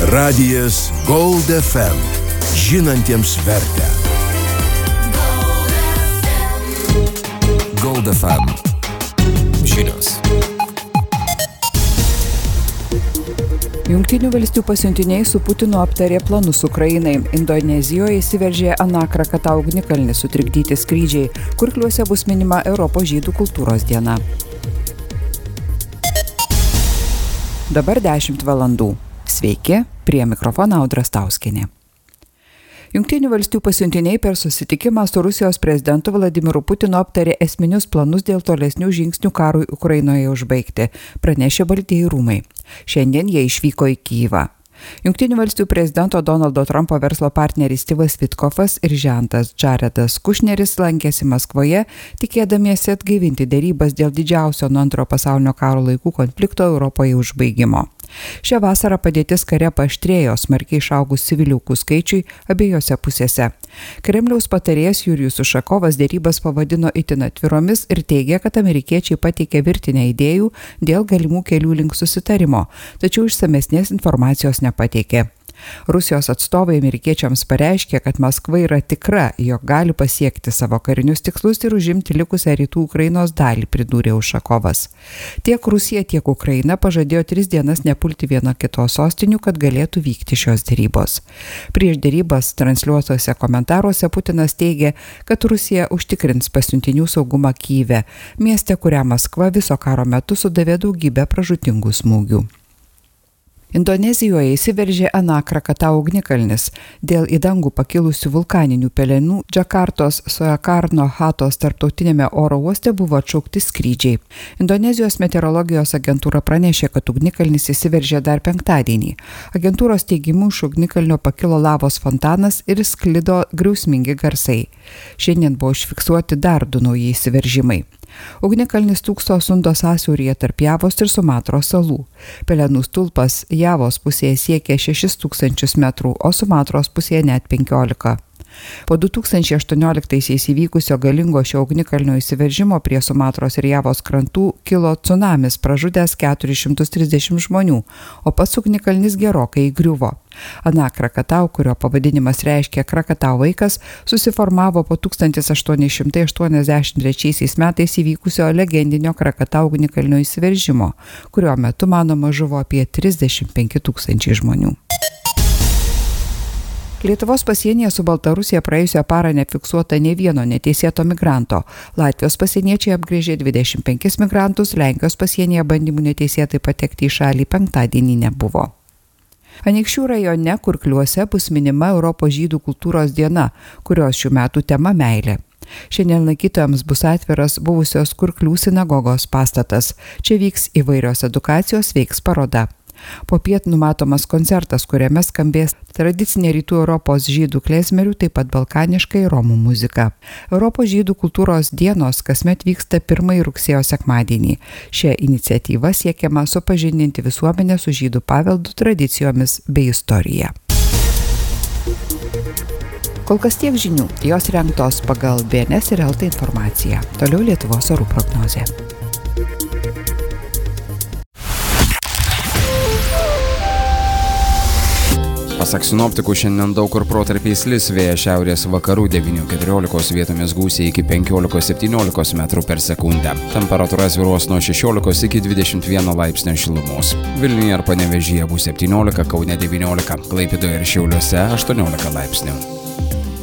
Radijas Gold FM. Žinantiems vertę. Gold FM. Žinios. Jungtinių valstijų pasiuntiniai su Putinu aptarė planus Ukrainai. Indonezijoje įsiveržė Anakrakatau ugnikalnį, sutrikdyti skrydžiai, Kurkliuose bus minima Europos žydų kultūros diena. Dabar 10 valandų. Sveiki, prie mikrofono Audra Stauskienė. Jungtinių valstijų pasiuntiniai per susitikimą su Rusijos prezidentu Vladimiru Putinu aptarė esminius planus dėl tolesnių žingsnių karui Ukrainoje užbaigti, pranešė Baltieji rūmai. Šiandien jie išvyko į Kyjivą. Jungtinių valstijų prezidento Donaldo Trumpo verslo partneris Stivas Vitkofas ir žentas Jaredas Kušneris lankėsi Maskvoje, tikėdamiesi atgaivinti derybas dėl didžiausio nuo Antrojo pasaulinio karo laikų konflikto Europoje užbaigimo. Šią vasarą padėtis kare paaštrėjo, smarkiai išaugus civilių aukų skaičiui abiejose pusėse. Kremliaus patarėjas Jurijus Ušakovas derybas pavadino itin atviromis ir teigė, kad amerikiečiai pateikė virtinę idėjų dėl galimų kelių link susitarimo, tačiau išsamesnės informacijos nepateikė. Rusijos atstovai amerikiečiams pareiškė, kad Maskva yra tikra, jog gali pasiekti savo karinius tikslus ir užimti likusią rytų Ukrainos dalį, pridūrė Ušakovas. Tiek Rusija, tiek Ukraina pažadėjo 3 dienas nepulti viena kitos sostinių, kad galėtų vykti šios derybos. Prieš derybas transliuotose komentaruose Putinas teigė, kad Rusija užtikrins pasiuntinių saugumą Kyjive, mieste, kurią Maskva viso karo metu sudavė daugybę pražūtingų smūgių. Indonezijoje įsiveržė Anakrakatau ugnikalnis. Dėl į dangų pakilusių vulkaninių pelenų Džakartos Soekarno Hatos tarptautinėme oro uoste buvo atšaukti skrydžiai. Indonezijos meteorologijos agentūra pranešė, kad ugnikalnis įsiveržė dar penktadienį. Agentūros teigimu iš ugnikalnio pakilo lavos fontanas ir sklido griausmingi garsai. Šiandien buvo užfiksuoti dar 2 nauji įsiveržimai. Ugnikalnis stūkso Sundo sąsiauryje tarp Javos ir Sumatros salų. Pelenų stulpas Javos pusėje siekia 6000 metrų, o Sumatros pusėje net 15. Po 2018-aisiais įvykusio galingo šio ugnikalnio įsiveržimo prie Sumatros ir Javos krantų kilo tsunamis, pražudęs 430 žmonių, o pats ugnikalnis gerokai įgriuvo. Anakrakatau, kurio pavadinimas reiškia Krakatau vaikas, susiformavo po 1883 metais įvykusio legendinio Krakatau ugnikalnio įsiveržimo, kurio metu manoma žuvo apie 35 000 žmonių. Lietuvos pasienyje su Baltarusija praėjusią parą nefiksuota nei vieno neteisėto migranto. Latvijos pasieniečiai apgręžė 25 migrantus, Lenkijos pasienyje bandymų neteisėtai patekti į šalį penktadienį nebuvo. Anykščių rajone Kurkliuose bus minima Europos žydų kultūros diena, kurios šių metų tema meilė. Šiandien lankytojams bus atviras buvusios Kurklių sinagogos pastatas. Čia vyks įvairios edukacijos, veiks paroda. Popiet numatomas koncertas, kuriame skambės tradicinė rytų Europos žydų klezmerių, taip pat balkaniškai romų muzika. Europos žydų kultūros dienos kasmet vyksta 1 rugsėjo sekmadienį. Šia iniciatyva siekiama supažindinti visuomenę su žydų paveldu, tradicijomis bei istorija. Kol kas tiek žinių, jos rengtos pagal BNS ir LT informaciją. Toliau Lietuvos orų prognozė. Pasak sinoptikų, šiandien daug kur protarpiais lis, vėjas šiaurės vakarų 9–14, vietomis gūsiai iki 15–17 metrų per sekundę. Temperatūra svyruos nuo 16 iki 21 laipsnio šilumos. Vilniuje ir Panevėžyje bus 17, Kaune 19, Klaipėdoje ir Šiauliuose 18 laipsnių.